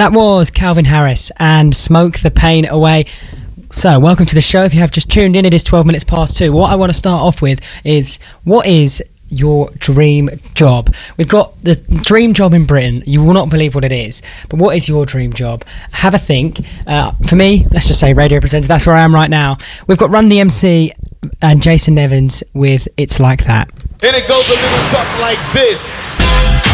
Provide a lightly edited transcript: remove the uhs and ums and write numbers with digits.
That was Calvin Harris and Smoke the Pain Away. So, welcome to the show. If you have just tuned in, it is 12 minutes past 2. What I want to start off with is, what is your dream job? We've got the dream job in Britain. You will not believe what it is. But what is your dream job? Have a think. For me, let's just say radio presenter. That's where I am right now. We've got Run DMC and Jason Nevins with It's Like That. And it goes a little something like this.